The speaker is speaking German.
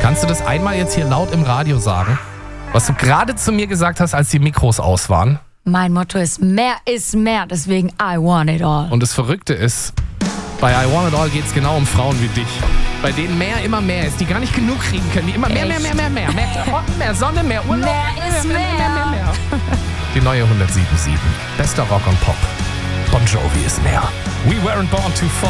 Kannst du das einmal jetzt hier laut im Radio sagen? Was du gerade zu mir gesagt hast, als die Mikros aus waren? Mein Motto ist mehr, deswegen I want it all. Und das Verrückte ist, bei I Want It All geht es genau um Frauen wie dich. Bei denen mehr immer mehr ist, die gar nicht genug kriegen können, die immer mehr. Mehr Klamotten, mehr Sonne, mehr Urlaub. Mehr ist mehr. Die neue 107.7. Bester Rock und Pop. Bon Jovi ist mehr. We weren't born to fall.